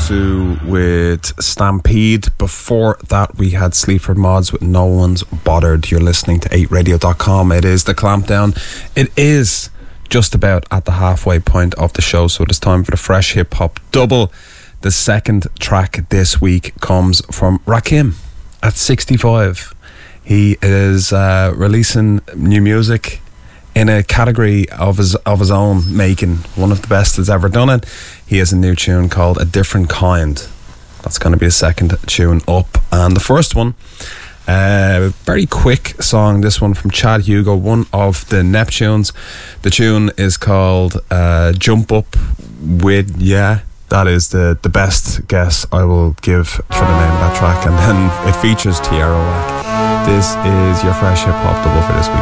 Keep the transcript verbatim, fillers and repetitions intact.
Fosu with Stampede. Before that, we had Sleaford Mods with No One's Bothered. You're listening to eight radio dot com. It is the Clampdown. It is just about at the halfway point of the show, so it is time for the Fresh Hip Hop Double. The second track this week comes from Rakim at sixty-five. He is uh, releasing new music in a category of his of his own making, one of the best that's ever done it. He has a new tune called A Different Kind. That's going to be a second tune up. And the first one, uh, very quick song, this one from Chad Hugo, one of the Neptunes. The tune is called uh, Jump Up With Yeah. That is the, the best guess I will give for the name of that track. And then it features Tierra Whack. This is your Fresh Hip Hop Double for this week.